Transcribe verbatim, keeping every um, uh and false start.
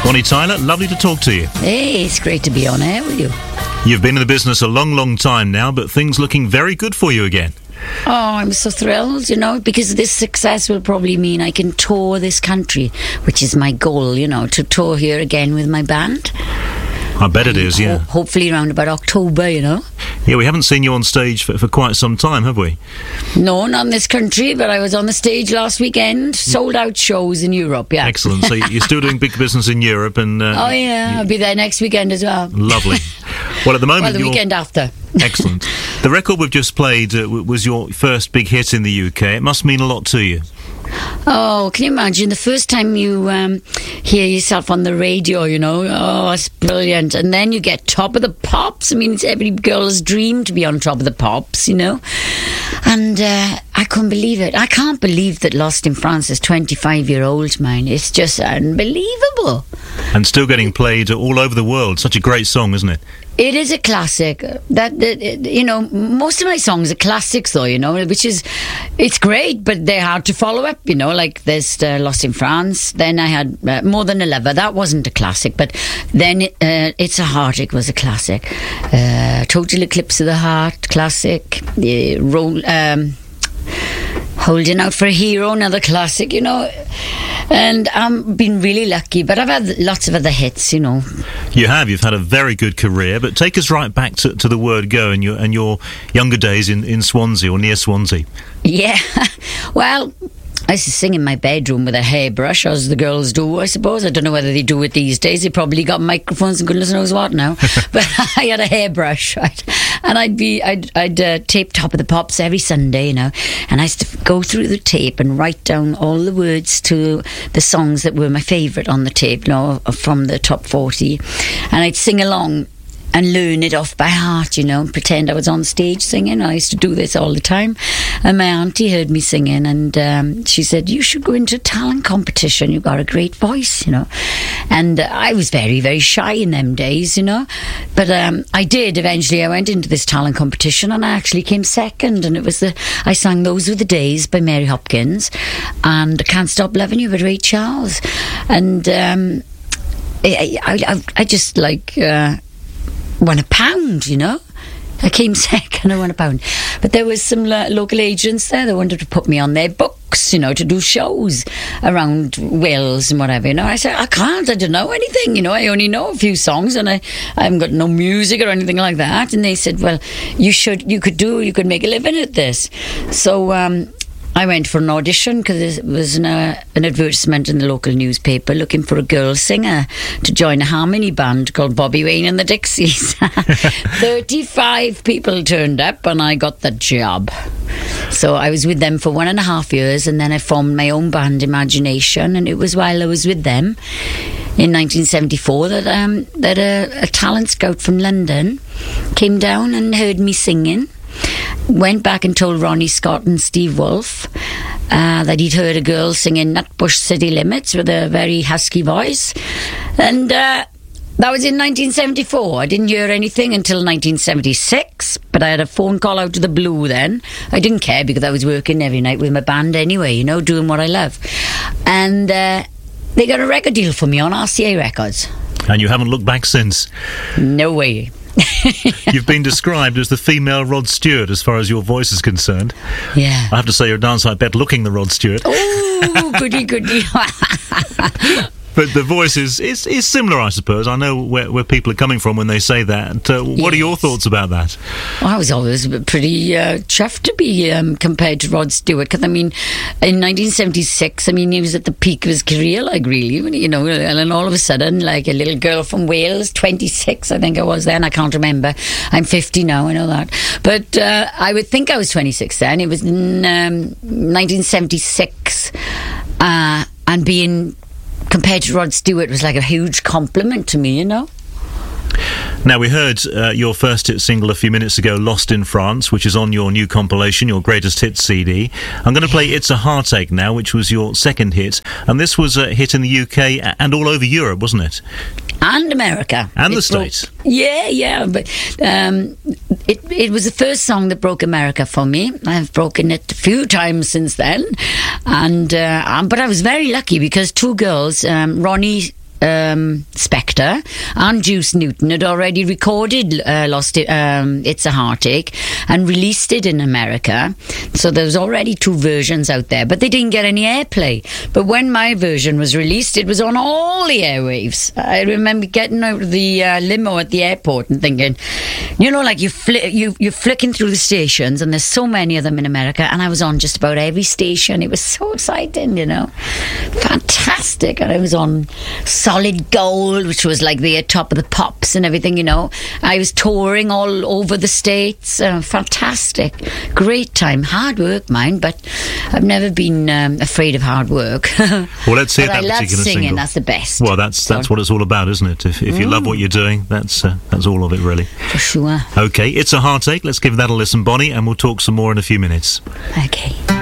Bonnie Tyler, lovely to talk to you. Hey, it's great to be on air with you. You've been in the business a long, long time now, but things looking very good for you again. Oh, I'm so thrilled, you know, because this success will probably mean I can tour this country, which is my goal, you know, to tour here again with my band. I bet it is, yeah. Ho- hopefully around about October, you know. Yeah, we haven't seen you on stage for, for quite some time, have we? No, not in this country, but I was on the stage last weekend. Sold out shows in Europe, yeah. Excellent. So you're still doing big business in Europe, and uh, oh yeah, I'll be there next weekend as well. Lovely. Well, at the moment, well, the you're... weekend after. Excellent. The record we've just played uh, w- was your first big hit in the U K. It must mean a lot to you. Oh, can you imagine the first time you um, hear yourself on the radio, you know? Oh, it's brilliant. And then you get Top of the Pops. I mean, it's every girl's dream to be on Top of the Pops, you know? And uh, I couldn't believe it. I can't believe that Lost in France is twenty-five-year-old, man. It's just unbelievable. And still getting played all over the world. Such a great song, isn't it? It is a classic. That, that you know, most of my songs are classics, though. You know, which is, it's great, but they're hard to follow up. You know, like there's uh, Lost in France. Then I had uh, More Than a Lover. That wasn't a classic, but then uh, It's a Heartache was a classic. Uh, Total Eclipse of the Heart, classic. The roll. Um, Holding Out for a Hero, another classic, you know. And I've been really lucky, but I've had lots of other hits, you know. You have. You've had a very good career, but take us right back to, to the word go and your and your younger days in, in Swansea or near Swansea. Yeah, well, I used to sing in my bedroom with a hairbrush, as the girls do, I suppose. I don't know whether they do it these days. They probably got microphones and goodness knows what now. But I had a hairbrush, right? And I'd be, I'd, I'd uh, tape Top of the Pops every Sunday, you know. And I used to go through the tape and write down all the words to the songs that were my favourite on the tape, you know, from the top forty. And I'd sing along and learn it off by heart, you know, and pretend I was on stage singing. I used to do this all the time. And my auntie heard me singing, and um, she said, you should go into a talent competition. You've got a great voice, you know. And uh, I was very, very shy in them days, you know. But um, I did eventually. I went into this talent competition, and I actually came second. And it was the, I sang Those Were the Days by Mary Hopkins, and Can't Stop Loving You by Ray Charles. And um, I, I, I just like... Uh, won a pound, you know. I came second, I won a pound. But there was some lo- local agents there that wanted to put me on their books, you know, to do shows around Wales and whatever, you know. I said, I can't, I don't know anything, you know. I only know a few songs, and I, I haven't got no music or anything like that. And they said, well, you should, you could do, you could make a living at this. So, um... I went for an audition because there was an, uh, an advertisement in the local newspaper looking for a girl singer to join a harmony band called Bobby Wayne and the Dixies. thirty-five people turned up, and I got the job. So I was with them for one and a half years, and then I formed my own band, Imagination, and it was while I was with them in nineteen seventy-four that um, that a, a talent scout from London came down and heard me singing. Went back and told Ronnie Scott and Steve Wolfe uh, that he'd heard a girl singing Nutbush City Limits with a very husky voice. And uh, that was in nineteen seventy-four. I didn't hear anything until nineteen seventy-six, but I had a phone call out of the blue then. I didn't care because I was working every night with my band anyway, you know, doing what I love. And uh, they got a record deal for me on R C A Records. And you haven't looked back since? No way. You've been described as the female Rod Stewart as far as your voice is concerned. Yeah. I have to say you're a dance like bet looking the Rod Stewart. Oh, goody, goody. But the voice is, is, is similar, I suppose. I know where, where people are coming from when they say that. Uh, what yes. are your thoughts about that? Well, I was always pretty uh, chuffed to be um, compared to Rod Stewart, because, I mean, in nineteen seventy-six, I mean, he was at the peak of his career, like, really, you know, and then all of a sudden, like, a little girl from Wales, twenty-six, I think I was then, I can't remember. I'm fifty now, I know that. But uh, I would think I was twenty-six then. It was in um, nineteen seventy-six, uh, and being... compared to Rod Stewart was like a huge compliment to me, you know. Now, we heard uh, your first hit single a few minutes ago, Lost in France, which is on your new compilation, your greatest hits C D. I'm going to play It's a Heartache now, which was your second hit, and this was a hit in the U K and all over Europe, wasn't it? And America. And it the States. Broke, yeah, yeah. But um, it, it was the first song that broke America for me. I've broken it a few times since then. And uh, um, but I was very lucky because two girls, um, Ronnie um, Spector and Juice Newton had already recorded uh, Lost It, um, It's a Heartache and released it in America. So there was already two versions out there, but they didn't get any airplay. But when my version was released, it was on all the airwaves. I remember getting out of the uh, limo at the airport and thinking, you know, like you fli- you, you're flicking through the stations, and there's so many of them in America, and I was on just about every station. It was so exciting, you know. Fantastic. And I was on Solid Gold, which was like the top of the pops and everything, you know. I was touring all over the States. Uh, fantastic. Great time. Hard work, mine, but I've never been um, afraid of hard work. Well, let's hear but that I love particular singing. single. That's the best. Well, that's that's So- what it's all about, isn't it? If, if you Mm. love what you're doing, that's uh, that's all of it, really. For sure. Okay, It's a Heartache. Let's give that a listen, Bonnie, and we'll talk some more in a few minutes. Okay.